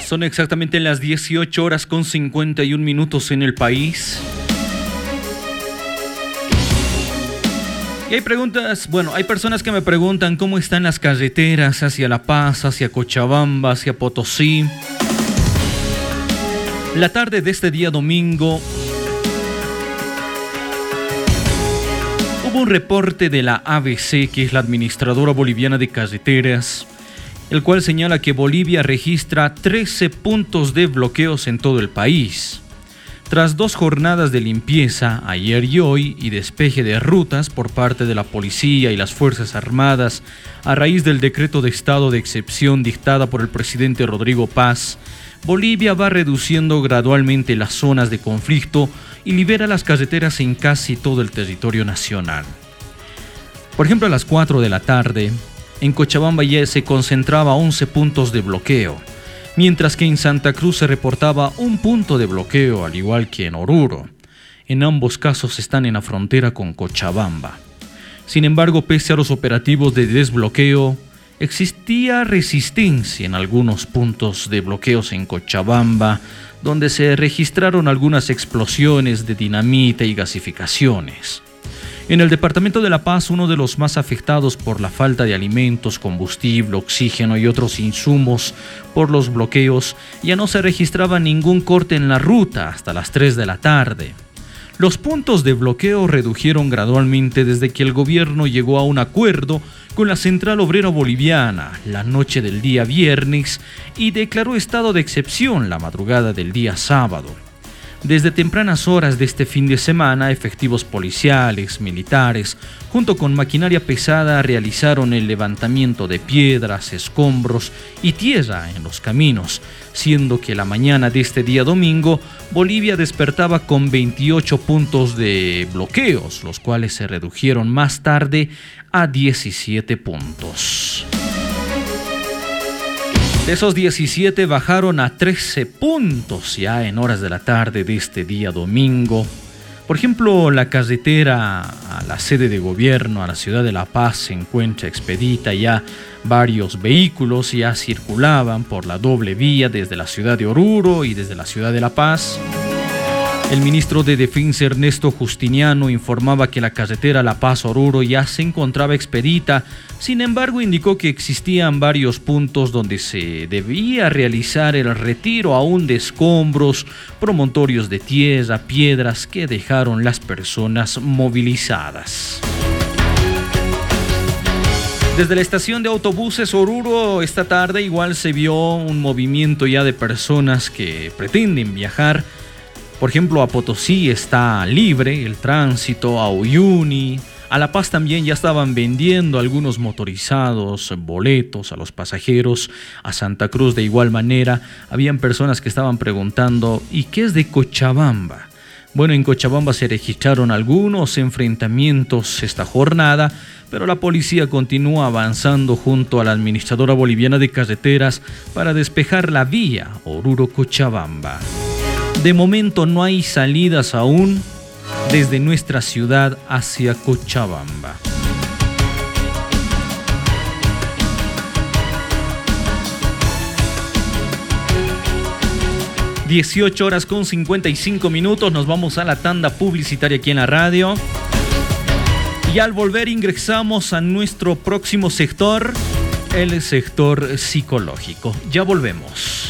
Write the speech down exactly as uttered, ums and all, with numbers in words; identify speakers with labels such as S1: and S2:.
S1: Son exactamente las dieciocho horas con cincuenta y un minutos en el país. Y hay preguntas, bueno, hay personas que me preguntan cómo están las carreteras hacia La Paz, hacia Cochabamba, hacia Potosí. La tarde de este día domingo hubo un reporte de la A B C, que es la Administradora Boliviana de Carreteras, el cual señala que Bolivia registra trece puntos de bloqueos en todo el país. Tras dos jornadas de limpieza, ayer y hoy, y despeje de rutas por parte de la policía y las Fuerzas Armadas, a raíz del decreto de estado de excepción dictada por el presidente Rodrigo Paz, Bolivia va reduciendo gradualmente las zonas de conflicto y libera las carreteras en casi todo el territorio nacional. Por ejemplo, a las cuatro de la tarde, en Cochabamba ya se concentraba once puntos de bloqueo, mientras que en Santa Cruz se reportaba un punto de bloqueo, al igual que en Oruro. En ambos casos están en la frontera con Cochabamba. Sin embargo, pese a los operativos de desbloqueo, existía resistencia en algunos puntos de bloqueos en Cochabamba, donde se registraron algunas explosiones de dinamita y gasificaciones. En el departamento de La Paz, uno de los más afectados por la falta de alimentos, combustible, oxígeno y otros insumos por los bloqueos, ya no se registraba ningún corte en la ruta hasta las tres de la tarde. Los puntos de bloqueo redujeron gradualmente desde que el gobierno llegó a un acuerdo con la Central Obrera Boliviana la noche del día viernes y declaró estado de excepción la madrugada del día sábado. Desde tempranas horas de este fin de semana, efectivos policiales, militares, junto con maquinaria pesada, realizaron el levantamiento de piedras, escombros y tierra en los caminos, siendo que la mañana de este día domingo, Bolivia despertaba con veintiocho puntos de bloqueos, los cuales se redujeron más tarde a diecisiete puntos. De esos diecisiete bajaron a trece puntos ya en horas de la tarde de este día domingo. Por ejemplo, la carretera a la sede de gobierno, a la ciudad de La Paz, se encuentra expedita. Ya varios vehículos ya circulaban por la doble vía desde la ciudad de Oruro y desde la ciudad de La Paz. El ministro de Defensa, Ernesto Justiniano, informaba que la carretera La Paz-Oruro ya se encontraba expedita. Sin embargo, indicó que existían varios puntos donde se debía realizar el retiro aún de escombros, promontorios de tierra, piedras que dejaron las personas movilizadas. Desde la estación de autobuses Oruro esta tarde igual se vio un movimiento ya de personas que pretenden viajar. Por ejemplo, a Potosí está libre el tránsito, a Uyuni, a La Paz también ya estaban vendiendo algunos motorizados boletos a los pasajeros, a Santa Cruz de igual manera. Habían personas que estaban preguntando, ¿y qué es de Cochabamba? Bueno, en Cochabamba se registraron algunos enfrentamientos esta jornada, pero la policía continúa avanzando junto a la Administradora Boliviana de Carreteras para despejar la vía Oruro-Cochabamba. De momento no hay salidas aún desde nuestra ciudad hacia Cochabamba. dieciocho horas con cincuenta y cinco minutos, nos vamos a la tanda publicitaria aquí en la radio. Y al volver ingresamos a nuestro próximo sector, el sector psicológico. Ya volvemos.